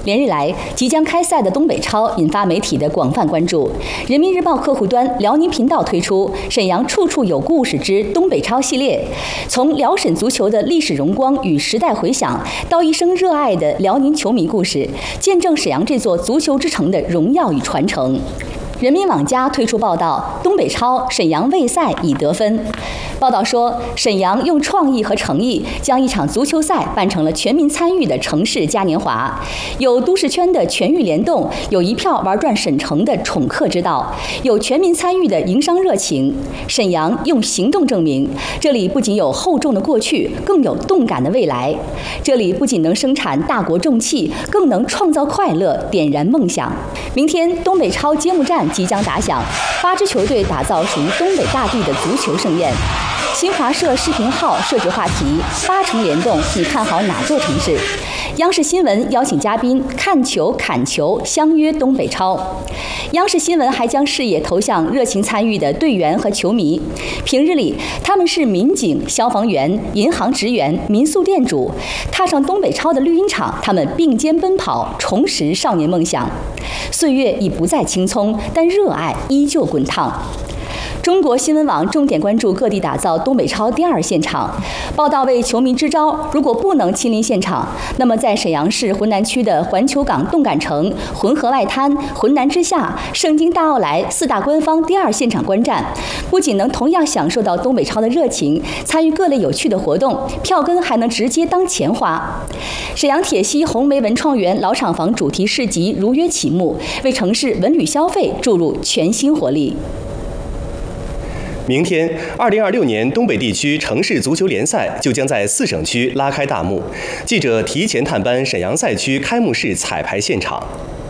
连日来，即将开赛的东北超引发媒体的广泛关注。人民日报客户端辽宁频道推出“沈阳处处有故事之东北超”系列，从辽沈足球的历史荣光与时代回响，到一生热爱的辽宁球迷故事，见证沈阳这座足球之城的荣耀与传承。人民网家推出报道，东北超沈阳卫赛已得分。报道说，沈阳用创意和诚意，将一场足球赛办成了全民参与的城市嘉年华，有都市圈的全域联动，有一票玩转沈城的宠客之道，有全民参与的营商热情。沈阳用行动证明，这里不仅有厚重的过去，更有动感的未来。这里不仅能生产大国重器，更能创造快乐，点燃梦想。明天东北超揭幕战即将打响，8支球队打造属于东北大地的足球盛宴。新华社视频号设置话题：8城联动，你看好哪座城市？央视新闻邀请嘉宾看球砍球，相约东北超。央视新闻还将视野投向热情参与的队员和球迷。平日里，他们是民警、消防员、银行职员、民宿店主。踏上东北超的绿茵场，他们并肩奔跑，重拾少年梦想。岁月已不再青葱，但热爱依旧滚烫。中国新闻网重点关注各地打造东北超第2现场，报道为球迷支招。如果不能亲临现场，那么在沈阳市浑南区的环球港动感城、浑河外滩、浑南之下、盛京大奥莱4大官方第2现场观战，不仅能同样享受到东北超的热情，参与各类有趣的活动，票根还能直接当钱花。沈阳铁西红梅文创园老厂房主题市集如约启幕，为城市文旅消费注入全新活力。 明天，2026年东北地区城市足球联赛就将在4省区拉开大幕。记者提前探班沈阳赛区开幕式彩排现场。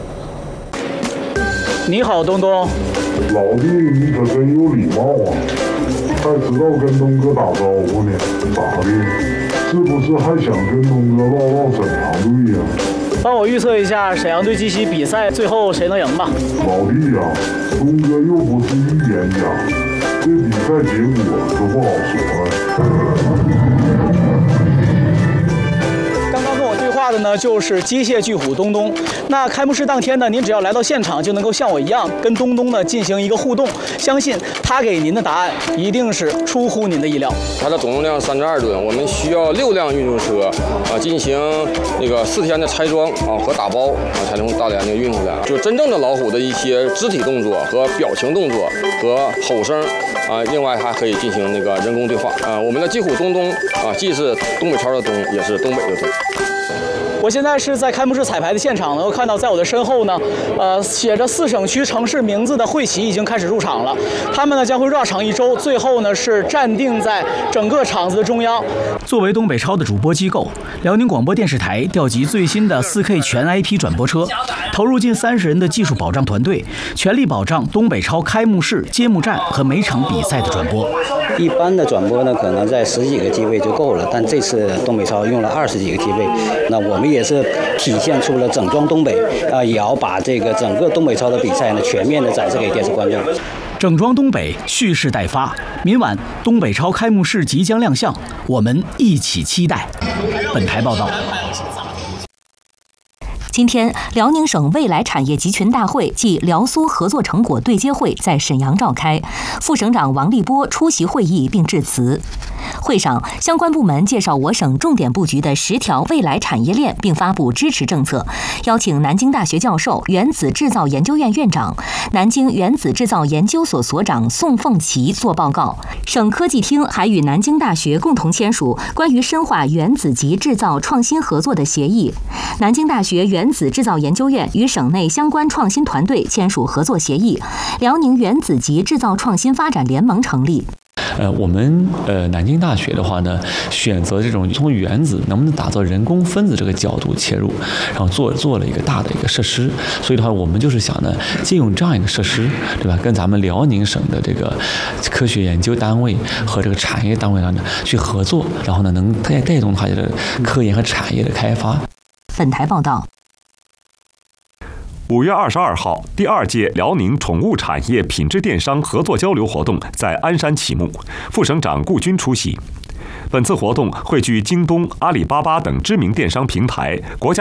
你好，东东。 老弟，你可真有礼貌啊，还知道跟东哥打招呼呢。咋的？是不是还想跟东哥唠唠沈阳队呀？ 帮我预测一下沈阳对鸡西比赛最后谁能赢吧。 老弟呀，东哥又不是预言家。这比赛结果可不好说刚刚跟我对话的呢，就是机械巨虎东东。那开幕式当天呢，您只要来到现场，就能够像我一样跟东东呢进行一个互动。相信他给您的答案一定是出乎您的意料。 它的总重量32吨，我们需要6辆运输车进行那个4天的拆装和打包才能从大连那个运回来。就真正的老虎的一些肢体动作和表情动作和吼声另外还可以进行那个人工对话我们的鸡虎东东既是东北超的东，也是东北的东。 我现在是在开幕式彩排的现场，能够看到在我的身后呢，写着4省区城市名字的会旗已经开始入场了。他们呢将会绕场1周，最后呢是站定在整个场子的中央。作为东北超的主播机构，辽宁广播电视台调集最新的4K 全 IP 转播车，投入近30人的技术保障团队，全力保障东北超开幕式、揭幕战和每场比赛的转播。 一般的转播呢，可能在10几个机位就够了，但这次东北超用了20几个机位，那我们也是体现出了整装东北也要把这个整个东北超的比赛呢全面的展示给电视观众。 整装东北，蓄势待发。明晚东北超开幕式即将亮相，我们一起期待。本台报道。 今天，辽宁省未来产业集群大会暨辽苏合作成果对接会在沈阳召开，副省长王立波出席会议并致辞。会上，相关部门介绍我省重点布局的10条未来产业链，并发布支持政策，邀请南京大学教授、原子制造研究院院长、南京原子制造研究所所长宋凤奇作报告。省科技厅还与南京大学共同签署关于深化原子级制造创新合作的协议。南京大学原子制造研究院与省内相关创新团队签署合作协议，辽宁原子级制造创新发展联盟成立。 我们南京大学的话呢，选择这种从原子能不能打造人工分子这个角度切入，然后做了一个大的一个设施。所以的话，我们就是想呢，借用这样一个设施，对吧？跟咱们辽宁省的这个科学研究单位和这个产业单位呢去合作，然后呢能带动它的科研和产业的开发。 本台报道。 5月22号，第2届辽宁宠物产业品质电商合作交流活动在鞍山启幕，副省长顾军出席。本次活动汇聚京东、阿里巴巴等知名电商平台、国家